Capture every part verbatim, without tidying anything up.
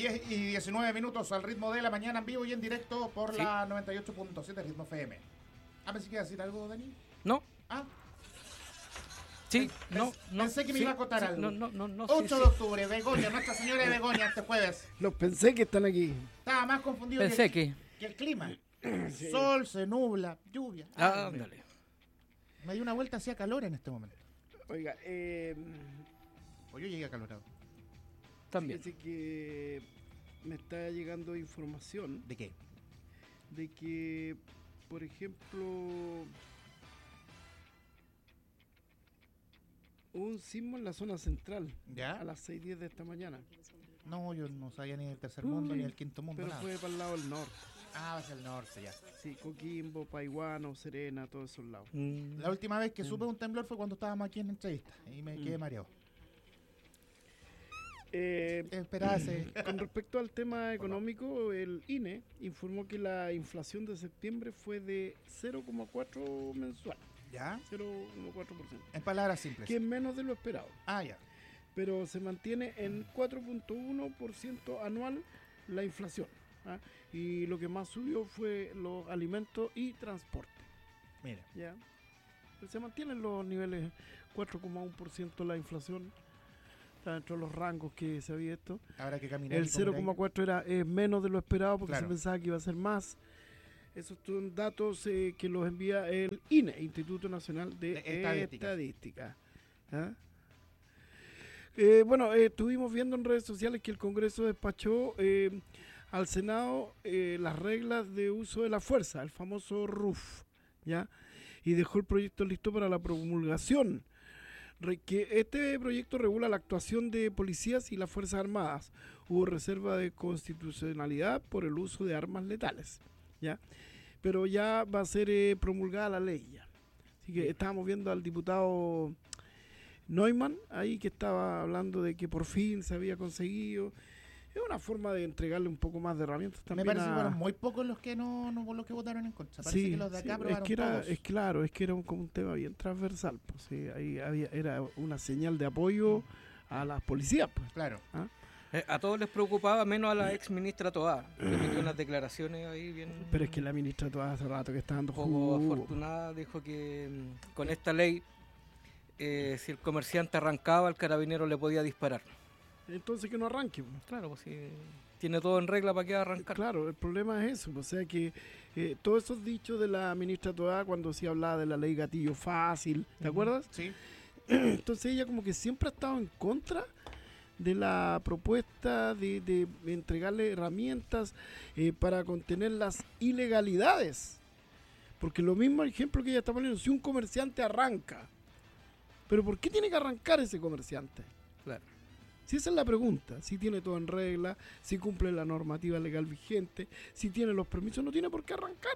diez y diecinueve minutos al ritmo de la mañana en vivo y en directo por sí. la noventa y ocho punto siete Ritmo F M. Ah, pensé que iba a decir algo, Dani. No. Ah. Sí, Pens, no, no. Pensé que me sí, iba a contar sí, algo. No, no, no, no. ocho sí, de sí. octubre, Begoña, Nuestra Señora de Begoña, este jueves. Los pensé que están aquí. Estaba más confundido Pensé que, el, que... que el clima. Sí. Sol, se nubla, lluvia. Ah, ándale. Me dio una vuelta, hacía calor en este momento. Oiga, eh... o yo llegué acalorado. También. Fíjese que me está llegando información. ¿De qué? De que, por ejemplo, hubo un sismo en la zona central. ¿Ya? A las seis diez de esta mañana. No, yo no sabía ni del tercer mundo Uy, ni del quinto mundo. Pero nada. fue para el lado del norte. Ah, hacia el norte, ya. Sí, Coquimbo, Paiguano, Serena, todos esos lados. Mm. La última vez que mm. supe un temblor fue cuando estábamos aquí en entrevista y me mm. quedé mareado. Eh, Esperase. Con respecto al tema económico, el I N E informó que la inflación de septiembre fue de cero coma cuatro mensual. ¿Ya? cero coma cuatro por ciento. En palabras simples. Que es menos de lo esperado. Ah, ya. Pero se mantiene en cuatro punto uno por ciento anual la inflación. ¿ah? Y lo que más subió fue los alimentos y transporte. Mira. ¿Ya? Pero se mantienen los niveles cuatro coma uno por ciento la inflación. Está dentro de los rangos que se había esto. Habrá que caminar. El cero coma cuatro era eh, menos de lo esperado porque claro. se pensaba que iba a ser más. Esos son datos eh, que los envía el I N E, Instituto Nacional de, de Estadística. Estadística. ¿Ah? Eh, bueno, eh, estuvimos viendo en redes sociales que el Congreso despachó eh, al Senado eh, las reglas de uso de la fuerza, el famoso R U F, ¿ya? Y dejó el proyecto listo para la promulgación. Re que este proyecto regula la actuación de policías y las Fuerzas Armadas. Hubo reserva de constitucionalidad por el uso de armas letales, ¿ya? Pero ya va a ser eh, promulgada la ley ya. Así que estábamos viendo al diputado Neumann ahí que estaba hablando de que por fin se había conseguido. Es una forma de entregarle un poco más de herramientas también. Me parece a... que fueron muy pocos los que no, no los que votaron en contra. Parece sí, que los de acá sí, aprobaron es que era, todos. es claro, es que era un, como un tema bien transversal. Pues, sí, ahí había, era una señal de apoyo a las policías. Pues. Claro. ¿Ah? Eh, a todos les preocupaba, menos a la ex ministra Toá, que metió unas declaraciones ahí bien... Pero es que la ministra Toá hace rato que está dando poco jugo. afortunada, dijo que mm, con esta ley, eh, si el comerciante arrancaba, el carabinero le podía disparar. Entonces que no arranque. Pues. Claro, pues si tiene todo en regla para que arrancar. Claro, el problema es eso, o sea que eh, todos esos dichos de la ministra Toá cuando se hablaba de la ley gatillo fácil, ¿te uh-huh. acuerdas? Sí. Entonces ella como que siempre ha estado en contra de la propuesta de, de entregarle herramientas eh, para contener las ilegalidades. Porque lo mismo ejemplo que ella está poniendo, si un comerciante arranca, ¿pero por qué tiene que arrancar ese comerciante? Claro. Si esa es la pregunta, si tiene todo en regla, si cumple la normativa legal vigente, si tiene los permisos, no tiene por qué arrancar.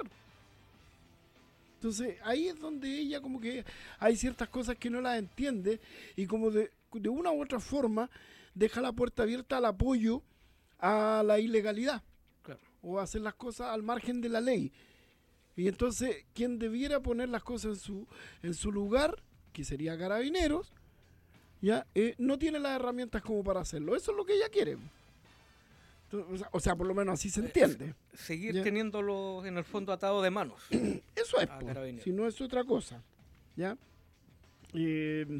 Entonces ahí es donde ella como que hay ciertas cosas que no las entiende y como de, de una u otra forma deja la puerta abierta al apoyo a la ilegalidad. Claro. O a hacer las cosas al margen de la ley. Y entonces quien debiera poner las cosas en su, en su lugar, que sería Carabineros, ya eh, no tiene las herramientas como para hacerlo. Eso es lo que ella quiere. Entonces, o, sea, o sea, por lo menos así se entiende. Seguir ¿ya? Teniéndolo en el fondo atado de manos. Eso es, po, si no es otra cosa. ¿Ya? Eh,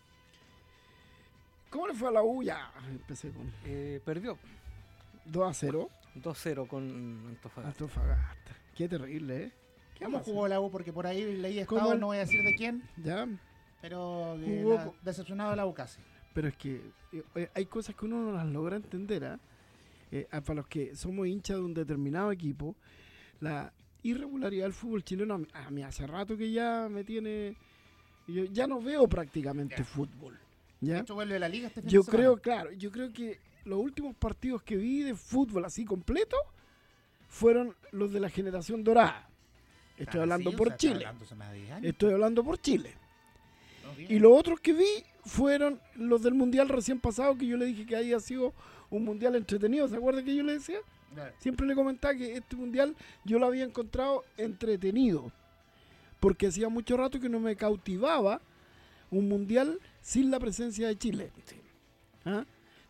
¿Cómo le fue a la U? Ya, empecé con... Eh, perdió. dos a cero. dos cero con Antofagasta. Antofagasta. Qué terrible, ¿eh? ¿Qué ¿Cómo jugó la U? Porque por ahí leí estado, no voy a decir de quién. Ya. Pero eh, la, decepcionado de la U casi. Pero es que eh, hay cosas que uno no las logra entender, ¿eh? Eh, para los que somos hinchas de un determinado equipo, la irregularidad del fútbol chileno a mí, a mí hace rato que ya me tiene... Yo ya no veo prácticamente ya. fútbol. ¿ya? Esto vuelve a la liga este fin yo de semana. creo, claro, yo creo que los últimos partidos que vi de fútbol así completo fueron los de la generación dorada. Estoy hablando por Chile. Estoy hablando por Chile. Y los otros que vi fueron los del mundial recién pasado, que yo le dije que había sido un mundial entretenido. ¿Se acuerda que yo le decía? Claro. Siempre le comentaba que este mundial yo lo había encontrado entretenido, porque hacía mucho rato que no me cautivaba un mundial sin la presencia de Chile. ¿Ah?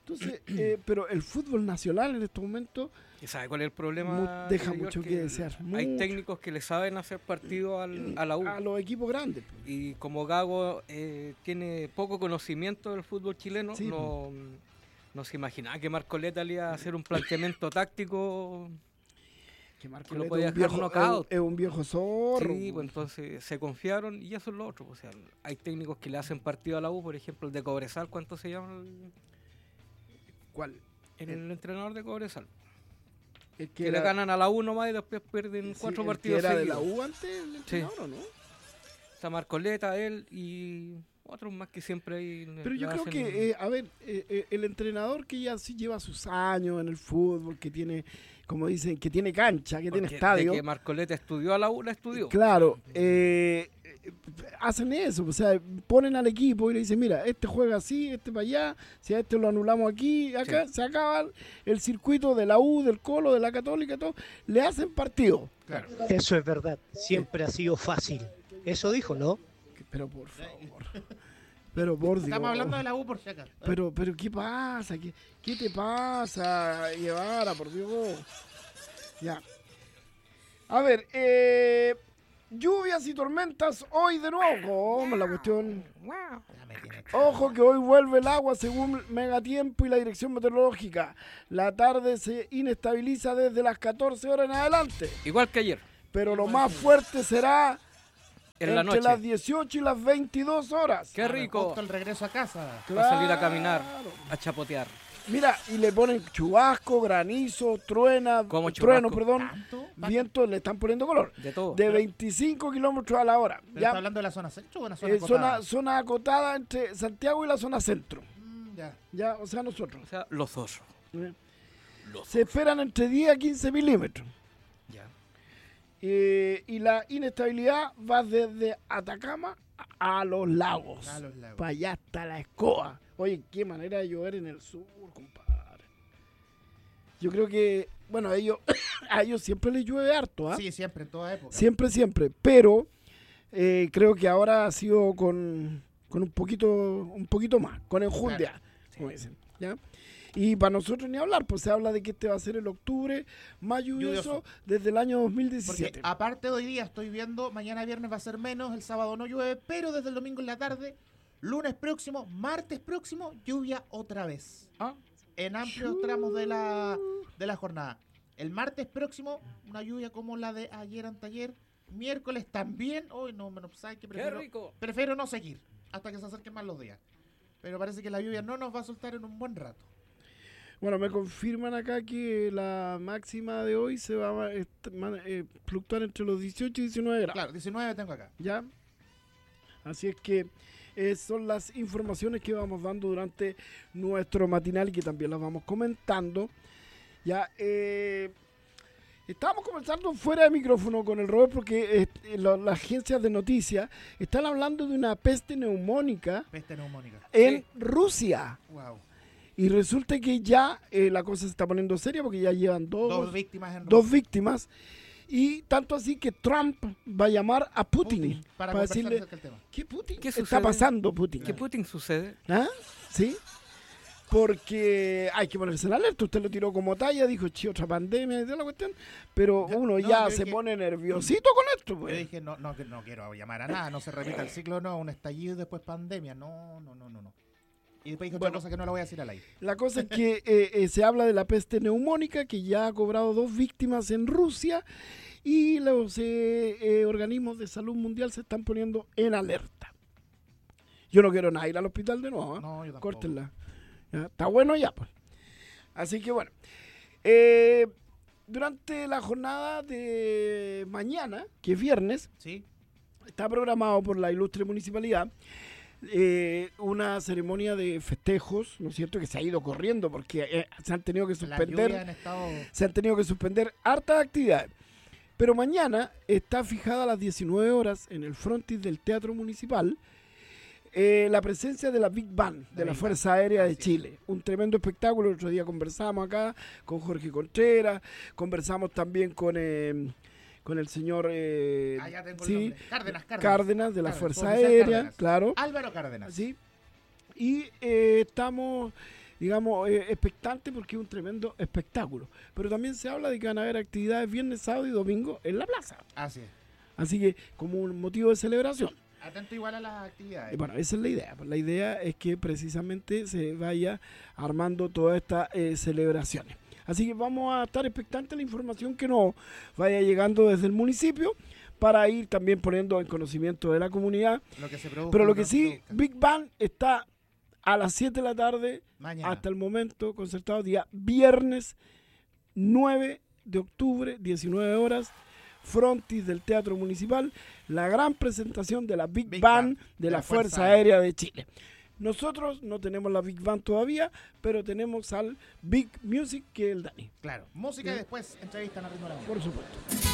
Entonces, eh, pero el fútbol nacional en estos momentos... ¿Y sabe cuál es el problema? Mu deja Dios, mucho que, que desear. Hay mucho. técnicos que le saben hacer partido al, a la U. A los equipos grandes. Y como Gago eh, tiene poco conocimiento del fútbol chileno, Sí, no, no se imaginaba que Marcoleta le iba a hacer un planteamiento táctico Que Marco que lo Leto podía es un dejar viejo, knockout. es, un, es un viejo zorro. Sí, pues entonces se confiaron y eso es lo otro. O sea, hay técnicos que le hacen partido a la U, por ejemplo, el de Cobresal, ¿cuánto se llama? El, ¿Cuál? el, el entrenador de Cobresal. El Que, era, le ganan a la U nomás y después pierden sí, cuatro el partidos que era seguidos. de la U antes, el entrenador, Sí. ¿o no? Está Marcoleta, él y otros más que siempre hay. Pero yo le creo hacen- que, eh, a ver, eh, eh, el entrenador que ya sí lleva sus años en el fútbol, que tiene, como dicen, que tiene cancha, que tiene porque estadio. de que Marcoleta estudió a la U, la estudió. Claro, eh, eh, hacen eso, o sea, ponen al equipo y le dicen, mira, este juega así, este para allá, si a este lo anulamos aquí, acá, Sí. se acaba el circuito de la U, del Colo, de la Católica, todo, le hacen partido. Claro. Eso es verdad, siempre ha sido fácil. Eso dijo, ¿no? Pero por favor, pero por Dios. Estamos hablando de la U por si acaso. ¿eh? Pero, pero, ¿qué pasa? ¿Qué, qué te pasa, Guevara, por Dios? Ya. A ver, eh, lluvias y tormentas hoy de nuevo. ¿Cómo es la cuestión? Ya me tiene- Ojo que hoy vuelve el agua según Megatiempo y la Dirección Meteorológica. La tarde se inestabiliza desde las catorce horas en adelante. Igual que ayer, Pero lo más fuerte será en la entre noche. las dieciocho y las veintidós horas. Qué rico. Justo el regreso a casa. Para salir a caminar, Claro. a chapotear. Mira, y le ponen chubasco, granizo, truena, ¿Cómo trueno, chubasco? perdón, ¿Tanto? viento, le están poniendo color. De todo. De veinticinco kilómetros a la hora. ¿Pero Ya, está hablando de la zona centro o de la zona eh, acotada? zona, zona acotada entre Santiago y la zona centro. Mm, ya. Ya, o sea, nosotros. O sea, los osos. ¿eh? Los Se esperan entre diez a quince milímetros. Ya. Eh, y la inestabilidad va desde Atacama a, a los lagos. A los lagos. Para allá está la escoba. Oye, qué manera de llover en el sur, compadre. Yo creo que, bueno, a ellos, a ellos siempre les llueve harto, ¿ah? Sí, siempre, en toda época. Siempre, siempre. Pero eh, creo que ahora ha sido con, con un poquito un poquito más, con enjundia, Claro, sí. como dicen. ¿Ya? Y para nosotros ni hablar, pues se habla de que este va a ser el octubre más lluvioso, Lluvioso. desde el año dos mil Porque diecisiete. aparte de hoy día estoy viendo, mañana viernes va a ser menos, el sábado no llueve, pero desde el domingo en la tarde, lunes próximo, martes próximo, lluvia otra vez. Ah, En amplios tramos de la, de la jornada. El martes próximo, una lluvia como la de ayer anteayer. Miércoles también. Hoy no, menos ¿sabes qué? qué Prefiero, rico. prefiero no seguir hasta que se acerquen más los días. Pero parece que la lluvia no nos va a soltar en un buen rato. Bueno, me confirman acá que la máxima de hoy se va a est- man- eh, fluctuar entre los dieciocho y diecinueve grados. Claro, diecinueve tengo acá. ¿Ya? Así es que eh, son las informaciones que vamos dando durante nuestro matinal y que también las vamos comentando. Ya, eh, estábamos conversando fuera de micrófono con el Robert porque eh, lo- las agencias de noticias están hablando de una peste neumónica Peste neumónica. en Rusia. Wow. Y resulta que ya eh, la cosa se está poniendo seria porque ya llevan dos, Dos víctimas en dos Rusia. víctimas. Y tanto así que Trump va a llamar a Putin, Putin, para, para conversar decirle, acerca del tema. ¿qué Putin? ¿Qué está sucede? pasando, Putin? ¿Qué Putin sucede? ¿Ah? ¿Sí? Porque hay que ponerse en alerta. Usted lo tiró como talla, dijo, chi, otra pandemia y toda la cuestión. Pero Yo- uno no, ya yo se dije- pone nerviosito con esto, Yo pues. dije, no, no, que no quiero llamar a nada, no se repita el ciclo, no, un estallido y después pandemia. No, no, no, no, no. Y después dije otra Bueno. cosa que no la voy a decir al aire. La cosa es que eh, eh, se habla de la peste neumónica que ya ha cobrado dos víctimas en Rusia y los eh, eh, organismos de salud mundial se están poniendo en alerta. Yo no quiero nada ir al hospital de nuevo, ¿eh? No, yo tampoco. Córtenla. Ya, está bueno ya, pues. Así que bueno. Eh, durante la jornada de mañana, que es viernes, Sí, está programado por la ilustre municipalidad eh, una ceremonia de festejos, ¿no es cierto?, que se ha ido corriendo porque eh, se han tenido que la lluvia suspender, han estado... se han tenido que suspender hartas actividades. Pero mañana está fijada a las diecinueve horas en el frontis del Teatro Municipal eh, la presencia de la Big Band de La la Big Fuerza Band, Aérea de así es. Chile. Un tremendo espectáculo. El otro día conversamos acá con Jorge Contreras, conversamos también con, eh, con el señor eh, Ah, ya tengo el sí, nombre. Cárdenas, Cárdenas. Cárdenas de la Cárdenas, Fuerza oficial Aérea, Cárdenas. claro. Álvaro Cárdenas. ¿Sí? Y eh, estamos digamos, eh, expectante porque es un tremendo espectáculo. Pero también se habla de que van a haber actividades viernes, sábado y domingo en la plaza. Así es. Así que como un motivo de celebración. Atento igual a las actividades. Y bueno, esa es la idea. La idea es que precisamente se vaya armando todas estas eh, celebraciones. Así que vamos a estar expectantes a la información que nos vaya llegando desde el municipio para ir también poniendo en conocimiento de la comunidad. Lo que se produzca, Pero lo lo que que sí, se produzca. Big Bang está a las siete de la tarde Mañana. hasta el momento concertado, día viernes nueve de octubre, diecinueve horas, frontis del Teatro Municipal, la gran presentación de la Big, Big Band, Band de la Fuerza Aérea de Chile. Nosotros no tenemos la Big Band todavía, pero tenemos al Big Music, que es el Dani. Claro. Música ¿Sí? y después entrevistan a Ritmo de la Mañana. Por supuesto.